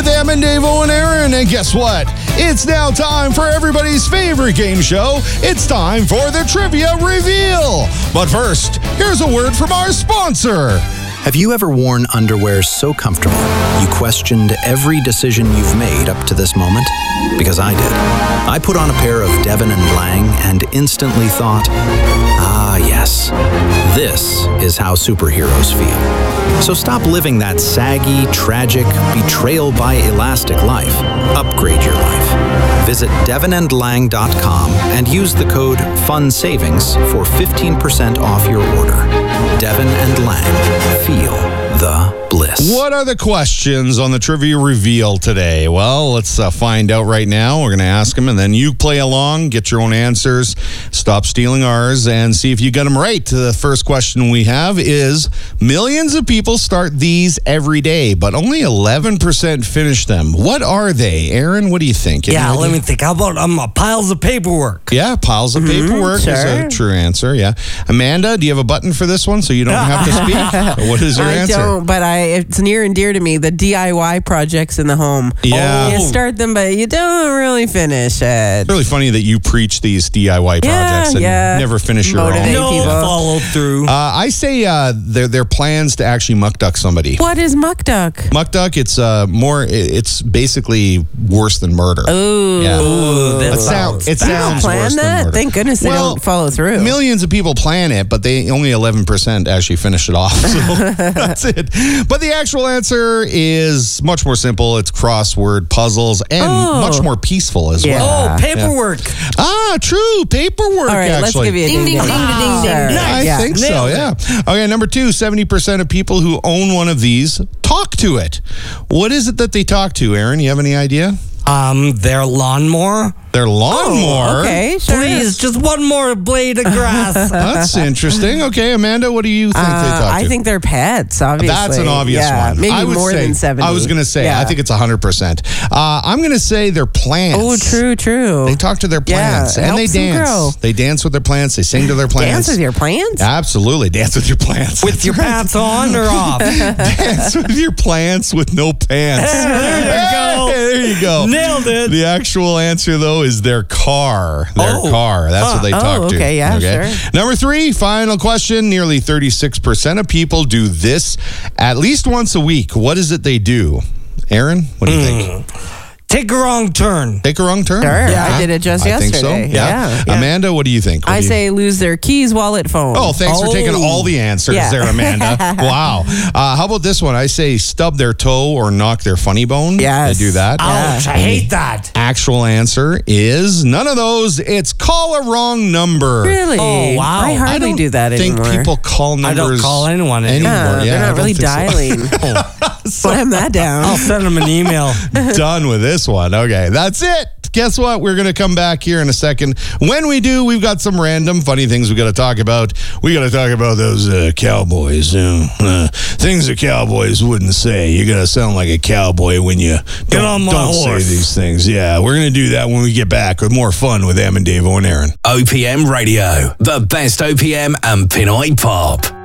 with Em and Davo and Aaron. And guess what? It's now time for everybody's favorite game show. It's time for the Trivia Reveal. But first, here's a word from our sponsor. Have you ever worn underwear so comfortable you questioned every decision you've made up to this moment? Because I did. I put on a pair of Devon and Lang and instantly thought, ah, yes, this is how superheroes feel. So stop living that saggy, tragic, betrayal by elastic life. Upgrade your life. Visit devonandlang.com and use the code FUNSAVINGS for 15% off your order. Devon and Lang. Feel the bliss. What are the questions on the Trivia Reveal today? Well, let's find out right now. We're going to ask them, and then you play along, get your own answers, stop stealing ours, and see if you got them right. The first question we have is, millions of people start these every day, but only 11% finish them. What are they? Aaron, what do you think? Let me think. How about piles of paperwork? Yeah, piles of paperwork is a true answer, yeah. Amanda, do you have a button for this one so you don't have to speak? What is your answer? I don't, but it's near and dear to me, the DIY projects in the home. Yeah. You start them, but you don't really finish it. It's really funny that you preach these DIY projects and never finish your own. Motivate people. Follow through. I say they're plans to actually muck duck somebody. What is muck duck? Muck duck, it's basically worse than murder. Ooh. Yeah. Ooh, It sounds plan worse than that? murder. Thank goodness they don't follow through. Millions of people plan it, but they only 11% actually finish it off. So that's it. But the actual answer is much more simple. It's crossword puzzles and much more peaceful as well. Oh, paperwork. Ah, true. Paperwork, All right, actually. let's give you a ding, ding, ding, ding, ding. I think so, yeah. Okay, number 2, 70% of people who own one of these talk to it. What is it that they talk to, Aaron? You have any idea? Their lawnmower. Their lawnmower? Okay, sure. Please, just one more blade of grass. That's interesting. Okay, Amanda, what do you think they talk to? I think they're pets, obviously. That's an obvious one. Maybe I would more say, than 70. I was going to say, I think it's 100%. I'm going to say they're plants. Oh, true. They talk to their plants. it And they helps them dance. grow. They dance with their plants. They sing to their plants. Dance with your plants? Absolutely. Dance with your plants. With your pants on or off? Dance with your plants with no pants. There you go. Nailed it. The actual answer, though, is their car. Their car. That's what they talk to. Okay, yeah, sure. Number 3, final question. Nearly 36% of people do this at least once a week. What is it they do? Aaron, what do you think? Take a wrong turn. Take a wrong turn? Sure, I did it just yesterday. I think so. Yeah. Amanda, what do you think? I say lose their keys, wallet, phone. Oh, thanks for taking all the answers there, Amanda. Wow. How about this one? I say stub their toe or knock their funny bone. Yes. They do that. Ouch, I hate that. Actual answer is none of those. It's call a wrong number. Really? Oh, wow. I hardly do that anymore. I think people call numbers. I don't call anyone anymore. They're not really dialing. Slam that down. I'll send them an email. Done with this one. Okay, that's it. Guess what? We're going to come back here in a second. When we do, we've got some random funny things we got to talk about. We got to talk about those cowboys. Things that cowboys wouldn't say. You got to sound like a cowboy when you don't say these things. Yeah, we're going to do that when we get back with more fun with Em and Davo and Aaron. OPM Radio, the best OPM and Pinoy pop.